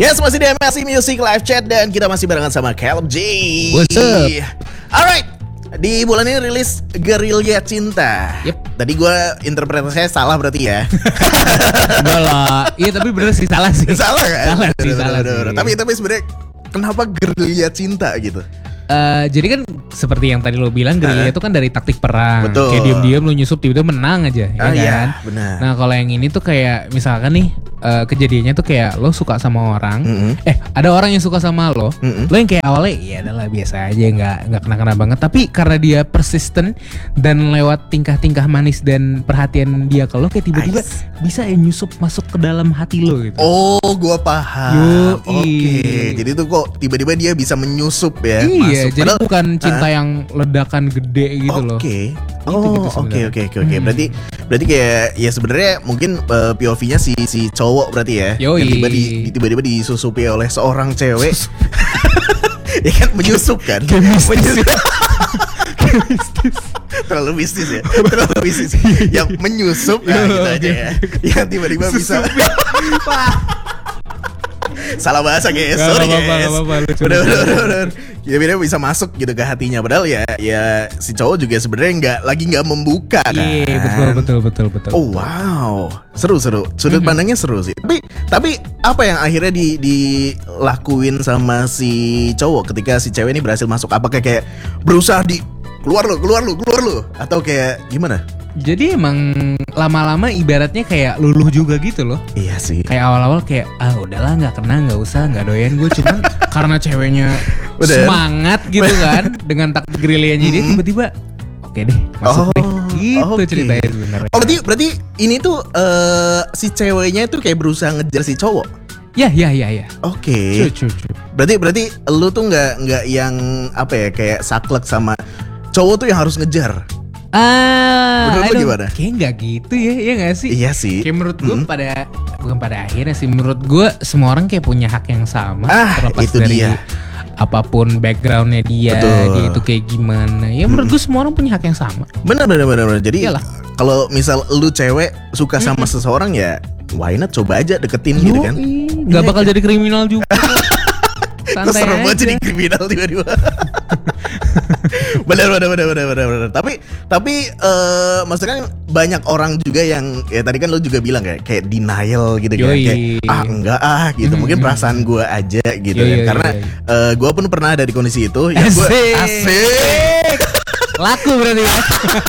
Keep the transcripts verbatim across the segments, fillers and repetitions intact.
Yes, masih di M S I Music Live Chat dan kita masih barengan sama Caleb J. What's up? Alright, di bulan ini rilis Gerilya Cinta. Yep. Tadi gue interpretasinya salah berarti ya. Enggak lah. Iya tapi bener sih salah sih. Salah kan? Salah sih, Bener, salah bener, sih. bener. Tapi tapi sebenarnya kenapa Gerilya Cinta gitu? Uh, jadi kan seperti yang tadi lo bilang, gerilya itu kan dari taktik perang. Betul. Kayak diam-diam lo nyusup tiba-tiba menang aja, Ah, ya iya, kan? benar. Nah kalau yang ini tuh kayak misalkan nih uh, kejadiannya tuh kayak lo suka sama orang, Mm-mm. eh ada orang yang suka sama lo, Mm-mm. lo yang kayak awalnya ya adalah biasa aja, nggak nggak kena-kena banget. Tapi karena dia persisten dan lewat tingkah-tingkah manis dan perhatian dia ke lo, kayak tiba-tiba Nice. bisa ya nyusup masuk ke dalam hati lo gitu. Oh, gue paham. Yoi. Oke, jadi tuh kok tiba-tiba dia bisa menyusup ya? Iya, masuk. jadi Padahal- bukan cinta yang ledakan gede gitu loh. Oke. Gitu Oh, gitu oke sebenarnya. oke oke oke. Hmm. Berarti berarti kayak ya sebenarnya mungkin uh, P O V-nya si si cowok berarti ya. Yoi. Yang tiba di, di- tiba-tiba disusupi oleh seorang cewek. Ya kan menyusup kan? Kayak mistis. Menyusup. Terlalu mistis ya. Terlalu mistis. Yang menyusup ya gitu aja ya. Yang tiba-tiba bisa salah bahasa guys, Gak sorry apa-apa, guys. gak apa-apa, lucu, Bener lucu. bener bener. Ya bener bisa masuk gitu ke hatinya. Padahal ya ya si cowok juga sebenarnya nggak lagi nggak membuka kan. Iya, betul betul betul betul. Oh wow, seru seru. Sudut Mhm. pandangnya seru sih. Tapi tapi apa yang akhirnya di dilakuin sama si cowok ketika si cewek ini berhasil masuk? Apakah kayak berusaha di keluar lu, keluar lu, keluar lu, atau kayak gimana? Jadi emang lama-lama ibaratnya kayak luluh juga gitu loh. Iya sih. Kayak awal-awal kayak ah udahlah nggak kena nggak usah nggak doyan gue cuman karena ceweknya Bener. semangat gitu kan dengan taktik gerilyanya dia Mm-mm. tiba-tiba oke deh masuk deh gitu oke. ceritanya sebenarnya. Oh berarti berarti ini tuh eh, si ceweknya itu kayak berusaha ngejar si cowok. Ya ya ya ya. Oke. Cuy, cuy, cuy. Berarti berarti lu tuh nggak nggak yang apa ya kayak saklek sama cowok tuh yang harus ngejar. Ah, Menurut lu I don't- gimana? Kayak nggak gitu ya, ya nggak sih? Iya sih. Kayak menurut gue Mm. pada bukan pada akhirnya sih, menurut gue semua orang kayak punya hak yang sama Ah, terlepas itu dari dia. apapun backgroundnya dia, Betul. dia itu kayak gimana. Ya menurut gue semua orang punya hak yang sama. Bener bener bener bener. Jadi Iyalah. kalau misal lu cewek suka sama seseorang ya why not coba aja deketin gitu kan. Yoi, nggak bakal jadi kriminal juga. Terus Santai serem banget aja. jadi kriminal tiba-tiba. bener bener bener bener bener bener. Tapi tapi eh maksudnya kan banyak orang juga yang ya tadi kan lu juga bilang kayak kayak denial gitu kan. Yoi. Kayak ah enggak ah gitu. Mungkin Mhm. perasaan gue aja gitu Yoi, kan. yoi, Karena yoi. eh, gue pun pernah ada di kondisi itu. Ya gua, Asik. asik. Laku berarti ya.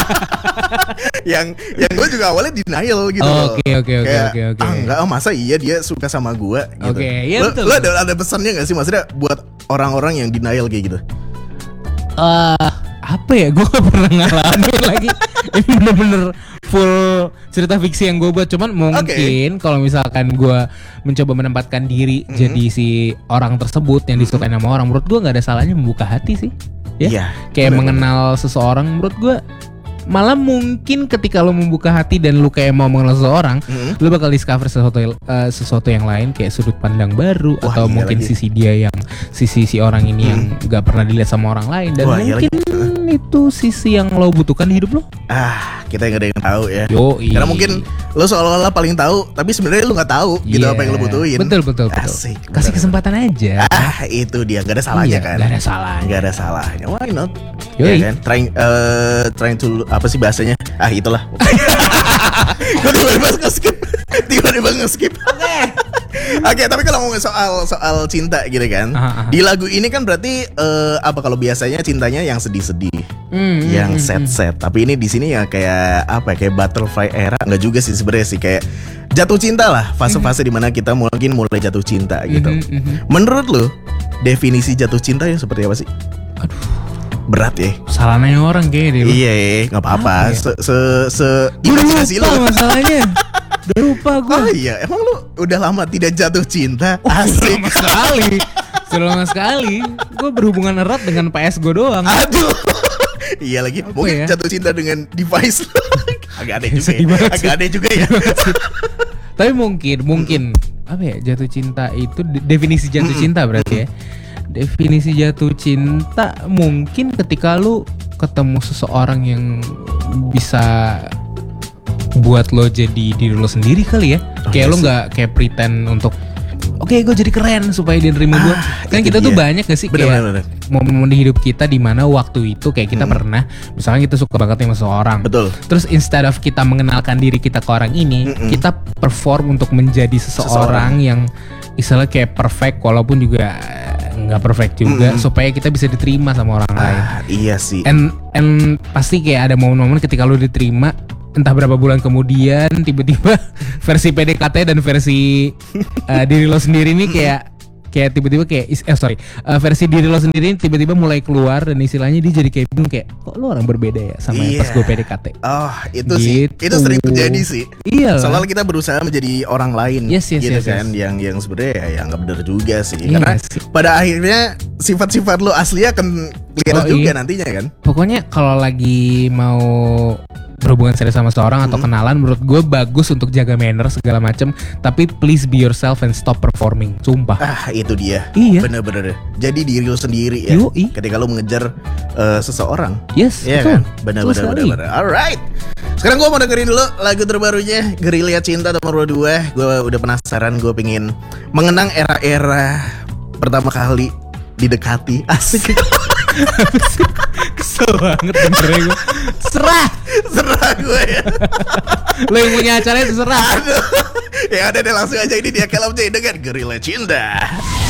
yang yang gue juga awalnya denial gitu loh. Oh, oke, oke, oke, Kayak, oke, oke. ah enggak, ah, masa iya dia suka sama gue gitu. Oke, iya Lo- betul, lo betul. ada, ada pesannya gak sih maksudnya buat orang-orang yang denial kayak gitu? Eh, apa ya? Gue gak pernah ngalamin lagi. Ini bener-bener full cerita fiksi yang gue buat. Cuman mungkin kalau misalkan gue mencoba menempatkan diri Mhm. jadi si orang tersebut yang disukai sama orang, menurut gue nggak ada salahnya membuka hati sih. Ya, Iya, kayak bener-bener. mengenal seseorang. Menurut gue malah mungkin ketika lo membuka hati dan lo kayak mau mengenal seseorang, Mhm. lo bakal discover sesuatu uh, sesuatu yang lain kayak sudut pandang baru. Wah, Atau iya mungkin lagi. sisi dia yang sisi si orang ini yang gak pernah dilihat sama orang lain dan Wah, iya mungkin itu sisi yang lo butuhkan di hidup lo. Ah, kita yang gak ada yang tahu ya. Yoi. Karena mungkin lo seolah-olah paling tahu, tapi sebenarnya lo nggak tahu gitu Iya. apa yang lo butuhin. Betul betul betul. Asik, Kasih bener. kesempatan aja. Ah, itu dia, gak ada salahnya Iya, kan? gak ada salahnya. Gak ada salahnya. Why not? Yoi. Ya kan? Trying, eh, trying to apa sih bahasanya? Ah, itulah. Gue tiba-tiba nge-skip. Tiba-tiba nge-skip. Oke, tapi kalau ngomongin soal soal cinta gitu kan, Aha, aha. di lagu ini kan berarti eh, apa kalau biasanya cintanya yang sedih-sedih, Hmm, yang hmm, hmm, sad-sad. Tapi ini di sini ya kayak apa? ya, Kayak butterfly era, nggak juga sih sebenarnya sih kayak jatuh cinta lah, fase-fase dimana kita mungkin mulai jatuh cinta gitu. Mhm, mhm. Menurut lo definisi jatuh cinta yang seperti apa sih? Aduh, Berat ya? salah nanya orang kayaknya deh. lo. Iya, nggak apa-apa. Apa ya? Se se se Gue udah imajinasi lupa lo. masalahnya. Udah lupa gue. Oh iya, emang lu udah lama tidak jatuh cinta? Oh, Sudah Asik. lama sekali. Sudah lama sekali. Gue berhubungan erat dengan P S gue doang. Aduh. Iya lagi, Apa mungkin ya? jatuh cinta dengan device lo. Agak aneh juga Sedih ya. banget sih. Agak aneh juga ya. Tapi mungkin, mungkin apa ya, jatuh cinta itu de- definisi jatuh cinta berarti ya. Definisi jatuh cinta mungkin ketika lu ketemu seseorang yang bisa buat lo jadi diri lo sendiri kali ya. Oh, Kayak iya lo sih. nggak kayak pretend untuk oke gue jadi keren supaya dia nerima gue. Ah, Kan itu kita tuh dia. banyak gak sih Bener, kayak bener, bener. momen-momen di hidup kita di mana waktu itu kayak kita pernah, misalnya kita suka banget sama seseorang. Betul. Terus instead of kita mengenalkan diri kita ke orang ini, Mm-mm. kita perform untuk menjadi seseorang, Seseorang. yang istilahnya kayak perfect walaupun juga nggak perfect juga, Mm-mm. supaya kita bisa diterima sama orang lain. Ah, iya sih. And and pasti kayak ada momen-momen ketika lu diterima, entah berapa bulan kemudian tiba-tiba versi P D K T dan versi uh, diri lo sendiri nih kayak kayak tiba-tiba kayak is- eh sorry uh, versi diri lo sendiri tiba-tiba mulai keluar dan istilahnya dia jadi kayak bingung kayak kok lo orang berbeda ya sama yang pas Iya. gue P D K T. Oh, itu sih. Gitu. Itu sering terjadi sih. Iya. Soalnya kita berusaha menjadi orang lain, Yes, yes, gitu yes, kan, yes. yang yang sebenarnya ya yang nggak benar juga sih. Iya Karena sih. pada akhirnya sifat-sifat lo asli akan kelihatan Oh, juga iya. nantinya kan. Pokoknya kalau lagi mau berhubungan serius sama seorang atau kenalan, menurut gue bagus untuk jaga manner segala macem, tapi please be yourself and stop performing. Sumpah. Ah, itu dia. Iya. Bener-bener. Jadi diri lo sendiri ya. Yoi. Ketika lo mengejar eh, seseorang. Yes, Iya betul. kan? Bener-bener. Betul sekali. bener-bener. Alright. Sekarang gue mau dengerin dulu lagu terbarunya Gerilya Cinta nomor dua. Gue udah penasaran. Gue pengen mengenang era-era pertama kali didekati. Asik. Kesel banget dengernya gue. Serah. Serah gue ya. Lo yang punya acara itu serah. Aduh. Ya udah deh, langsung aja ini dia Kalem J dengan Gerilya Cinta.